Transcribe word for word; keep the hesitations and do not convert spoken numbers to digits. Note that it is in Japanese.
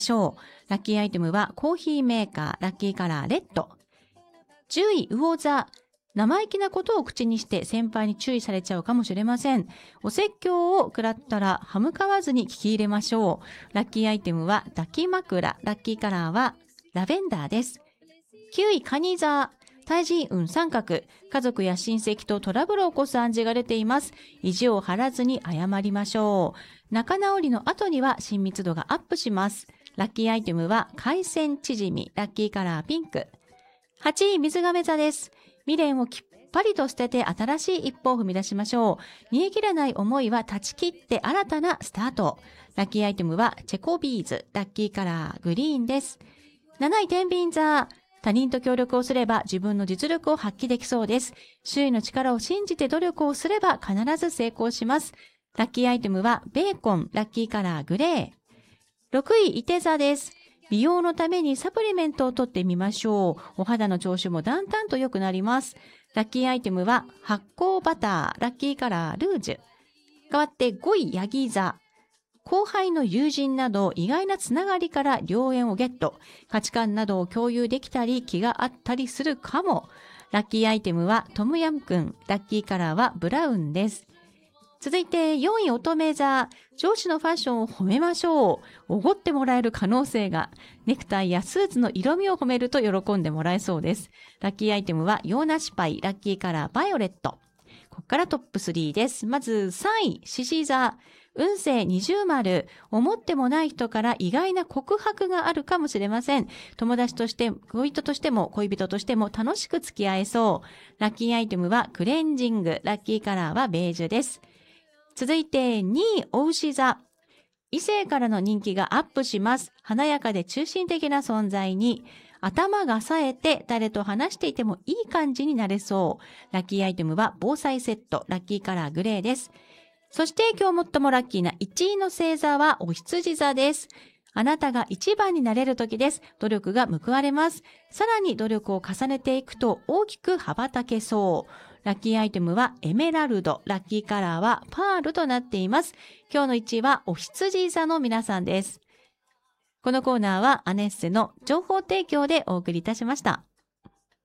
しょう。ラッキーアイテムはコーヒーメーカー、ラッキーカラーレッド。じゅうい、魚座。生意気なことを口にして先輩に注意されちゃうかもしれません。お説教を食らったら歯向かわずに聞き入れましょう。ラッキーアイテムは抱き枕、ラッキーカラーはラベンダーです。きゅうい、蟹座。対人運三角。家族や親戚とトラブルを起こす暗示が出ています。意地を張らずに謝りましょう。仲直りの後には親密度がアップします。ラッキーアイテムは海鮮縮み、ラッキーカラーピンク。はちい、水亀座です。未練をきっぱりと捨てて新しい一歩を踏み出しましょう。煮え切らない思いは断ち切って新たなスタート。ラッキーアイテムはチェコビーズ、ラッキーカラーグリーンです。なない、天秤座。他人と協力をすれば自分の実力を発揮できそうです。周囲の力を信じて努力をすれば必ず成功します。ラッキーアイテムはベーコン、ラッキーカラーグレー。ろくい、いて座です。美容のためにサプリメントを取ってみましょう。お肌の調子もだんだんと良くなります。ラッキーアイテムは発酵バター、ラッキーカラールージュ。代わってごい、ヤギ座。後輩の友人など意外なつながりから良縁をゲット。価値観などを共有できたり気があったりするかも。ラッキーアイテムはトムヤムクン。ラッキーカラーはブラウンです。続いてよんい、乙女座。上司のファッションを褒めましょう。おごってもらえる可能性が。ネクタイやスーツの色味を褒めると喜んでもらえそうです。ラッキーアイテムは洋梨パイ。ラッキーカラーバイオレット。ここからトップスリーです。まずさんい、獅子座。運勢二重丸。思ってもない人から意外な告白があるかもしれません。友達として、恋人としても恋人としても楽しく付き合えそう。ラッキーアイテムはクレンジング。ラッキーカラーはベージュです。続いてにい、牡牛座。異性からの人気がアップします。華やかで中心的な存在に。頭が冴えて誰と話していてもいい感じになれそう。ラッキーアイテムは防災セット。ラッキーカラーグレーです。そして今日最もラッキーないちいの星座はお羊座です。あなたが一番になれる時です。努力が報われます。さらに努力を重ねていくと大きく羽ばたけそう。ラッキーアイテムはエメラルド。ラッキーカラーはパールとなっています。今日のいちいはお羊座の皆さんです。このコーナーはアネッセの情報提供でお送りいたしました。